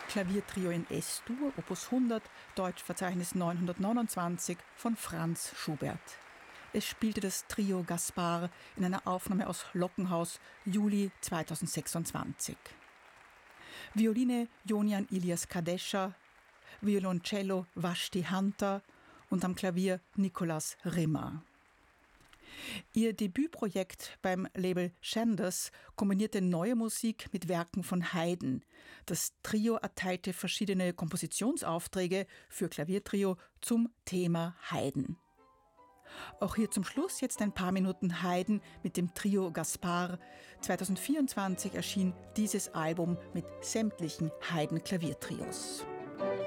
Klaviertrio in S-Dur, Opus 100, Deutschverzeichnis 929 von Franz Schubert. Es spielte das Trio Gaspar in einer Aufnahme aus Lockenhaus, Juli 2026. Violine Jonian Ilias Kadesha, Violoncello Vashti Hunter und am Klavier Nicolas Rimmer. Ihr Debütprojekt beim Label Shanders kombinierte neue Musik mit Werken von Haydn. Das Trio erteilte verschiedene Kompositionsaufträge für Klaviertrio zum Thema Haydn. Auch hier zum Schluss jetzt ein paar Minuten Haydn mit dem Trio Gaspar. 2024 erschien dieses Album mit sämtlichen Haydn-Klaviertrios.